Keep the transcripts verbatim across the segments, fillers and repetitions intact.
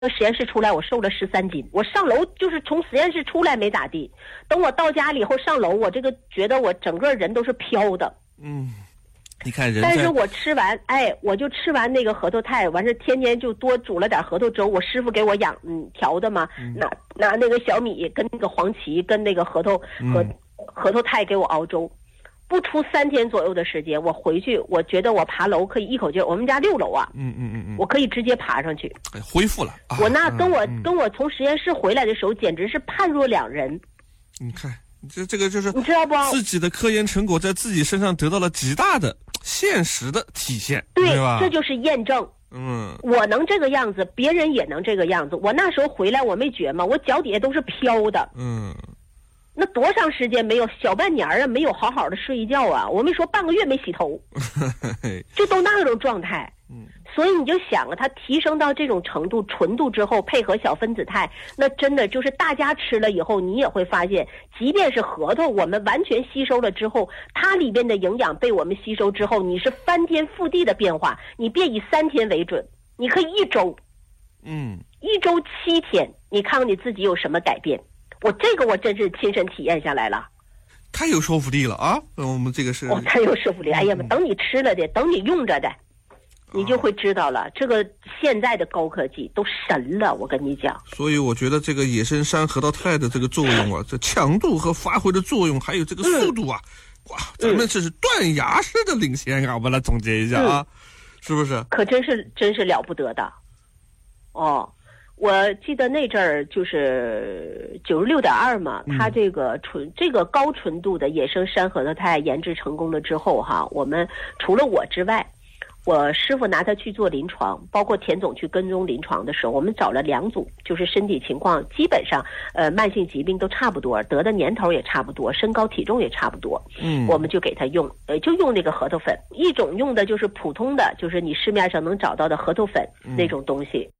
实验室出来，我瘦了十三斤。我上楼就是从实验室出来没咋地，等我到家里以后上楼，我这个觉得我整个人都是飘的。 嗯，你看人。 但是我吃完，哎，我就吃完那个核桃肽，完事天天就多煮了点核桃粥。我师傅给我养嗯调的嘛，嗯、拿拿那个小米跟那个黄芪跟那个核桃和、嗯、核桃肽给我熬粥。不出三天左右的时间，我回去，我觉得我爬楼可以一口气，我们家六楼啊， 嗯嗯嗯嗯， 我可以直接爬上去， 哎、恢复了。啊、 我那跟我、 嗯、 跟我从实验室回来的时候，简直是判若两人。 你看，这这个就是你知道不？ 自己的科研成果在自己身上得到了极大的现实的体现， 对， 对吧？ 这就是验证。 嗯， 我能这个样子，别人也能这个样子。我那时候回来，我没觉吗？我脚底下都是飘的。 嗯。 那多长时间没有小半年啊？没有好好的睡一觉啊！我没说半个月没洗头，就都那种状态。嗯，所以你就想啊，它提升到这种程度纯度之后，配合小分子肽，那真的就是大家吃了以后，你也会发现，即便是核桃，我们完全吸收了之后，它里边的营养被我们吸收之后，你是翻天覆地的变化。你别以三天为准，你可以一周， 嗯， 一周七天，你看看你自己有什么改变。我这个我真是亲身体验下来了， 太有说服力了啊！我们这个是哦，太有说服力。哎呀，等你吃了的，等你用着的，你就会知道了。这个现在的高科技都神了，我跟你讲。 所以我觉得这个野生山核桃肽的这个作用啊，这强度和发挥的作用，还有这个速度啊，嗯、哇，咱们这是断崖式的领先啊！我们来总结一下啊，嗯、是不是？ 可真是真是了不得的，哦。我记得那阵儿就是九十六点二嘛，它这个纯这个高纯度的野生山核桃肽研制成功了之后哈，我们除了我之外，我师傅拿它去做临床，包括田总去跟踪临床的时候，我们找了两组，就是身体情况基本上呃慢性疾病都差不多，得的年头也差不多，身高体重也差不多，嗯，我们就给他用，呃，就用那个核桃粉，一种用的就是普通的，就是你市面上能找到的核桃粉、嗯、那种东西。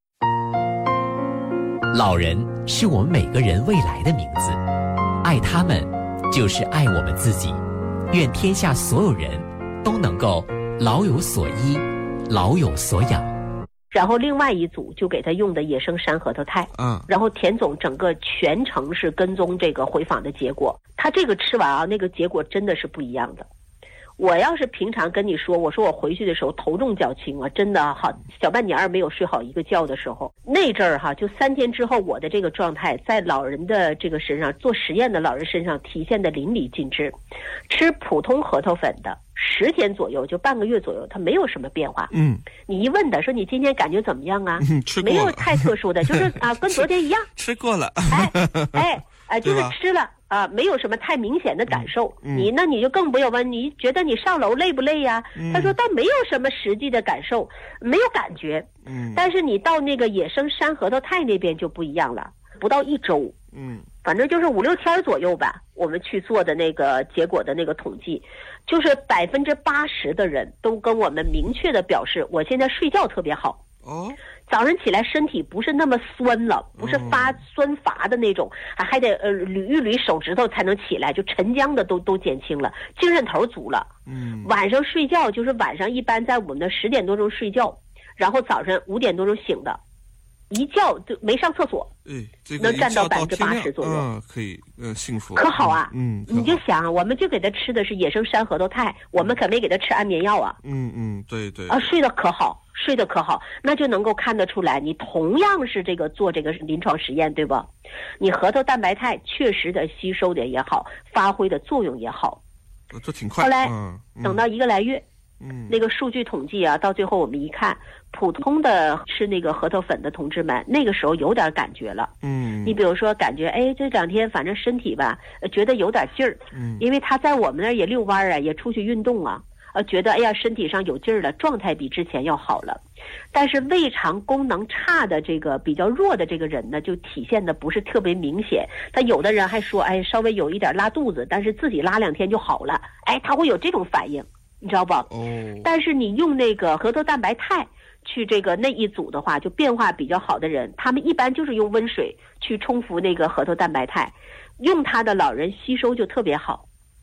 老人是我们每个人未来的名字，爱他们就是爱我们自己。愿天下所有人都能够老有所依，老有所养。 然后另外一组就给他用的野生山核桃肽，嗯，然后田总整个全程是跟踪这个回访的结果，他这个吃完啊，那个结果真的是不一样的。我要是平常跟你说，我说我回去的时候头重脚轻啊，真的好小半年儿没有睡好一个觉的时候，那阵儿哈，就三天之后，我的这个状态在老人的这个身上做实验的老人身上体现的淋漓尽致。吃普通核桃粉的十天左右，就半个月左右，它没有什么变化。嗯，你一问他说你今天感觉怎么样啊？ 嗯、吃过了， 没有太特殊的，就是啊，跟昨天一样。 吃过了。 哎哎哎，就是吃了。啊，没有什么太明显的感受，嗯、你那你就更不要问，你觉得你上楼累不累呀、嗯？他说倒没有什么实际的感受，没有感觉。嗯，但是你到那个野生山核桃肽那边就不一样了，不到一周，嗯，反正就是五六天左右吧。我们去做的那个结果的那个统计，就是百分之八十的人都跟我们明确的表示，我现在睡觉特别好。哦。早上起来身体不是那么酸了，不是发酸乏的那种，还还得呃捋一捋手指头才能起来，就沉僵的都都减轻了，精神头足了。嗯，晚上睡觉就是晚上一般在我们的十点多钟睡觉，然后早上五点多钟醒的，一觉就没上厕所， 哎，这个能占到百分之八十左右， 嗯，可以，嗯，幸福， 可好啊， 嗯， 你就想，我们就给他吃的是野生山核桃肽，我们可没给他吃安眠药啊， 嗯嗯，对对， 啊，睡得可好。睡得可好，那就能够看得出来，你同样是这个做这个临床实验，对吧？你核桃蛋白肽确实的吸收的也好，发挥的作用也好， 这挺快。 后来、 嗯嗯、 等到一个来月，嗯，那个数据统计啊，到最后我们一看，普通的吃那个核桃粉的同志们，那个时候有点感觉了。嗯，你比如说感觉，哎，这两天反正身体吧，觉得有点劲儿。嗯，因为他在我们那儿也遛弯啊，也出去运动啊。呃，觉得哎呀，身体上有劲儿了，状态比之前要好了。但是胃肠功能差的这个比较弱的这个人呢，就体现的不是特别明显。他有的人还说，哎，稍微有一点拉肚子，但是自己拉两天就好了。哎，他会有这种反应，你知道不？哦。但是你用那个核桃蛋白肽去这个那一组的话，就变化比较好的人，他们一般就是用温水去冲服那个核桃蛋白肽，用它的老人吸收就特别好。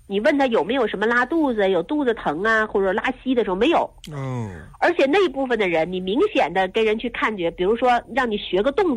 你问他有没有什么拉肚子、有肚子疼啊，或者拉稀的时候没有。 哦。 而且那一部分的人，你明显的跟人去看觉，比如说让你学个动作。